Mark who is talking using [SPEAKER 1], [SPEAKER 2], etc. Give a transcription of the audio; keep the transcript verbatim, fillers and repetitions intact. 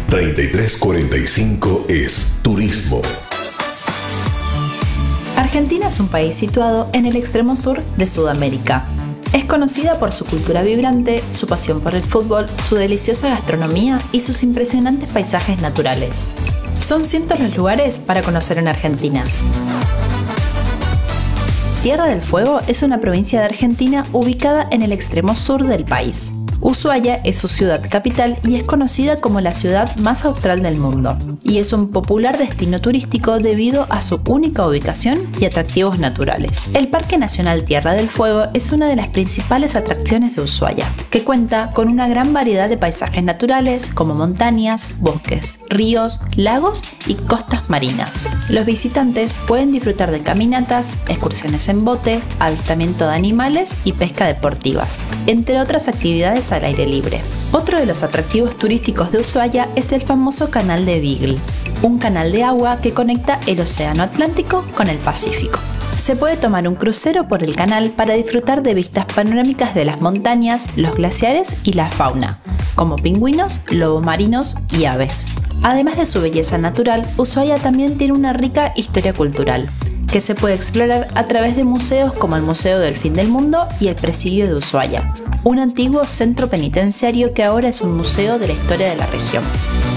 [SPEAKER 1] treinta y tres cuarenta y cinco es Turismo.
[SPEAKER 2] Argentina es un país situado en el extremo sur de Sudamérica. Es conocida por su cultura vibrante, su pasión por el fútbol, su deliciosa gastronomía y sus impresionantes paisajes naturales. Son cientos los lugares para conocer en Argentina. Tierra del Fuego es una provincia de Argentina ubicada en el extremo sur del país. Ushuaia es su ciudad capital y es conocida como la ciudad más austral del mundo, y es un popular destino turístico debido a su única ubicación y atractivos naturales. El Parque Nacional Tierra del Fuego es una de las principales atracciones de Ushuaia, que cuenta con una gran variedad de paisajes naturales como montañas, bosques, ríos, lagos y costas marinas. Los visitantes pueden disfrutar de caminatas, excursiones en bote, avistamiento de animales y pesca deportivas, entre otras actividades al aire libre. Otro de los atractivos turísticos de Ushuaia es el famoso Canal de Beagle, un canal de agua que conecta el Océano Atlántico con el Pacífico. Se puede tomar un crucero por el canal para disfrutar de vistas panorámicas de las montañas, los glaciares y la fauna, como pingüinos, lobos marinos y aves. Además de su belleza natural, Ushuaia también tiene una rica historia cultural, que se puede explorar a través de museos como el Museo del Fin del Mundo y el Presidio de Ushuaia, un antiguo centro penitenciario que ahora es un museo de la historia de la región.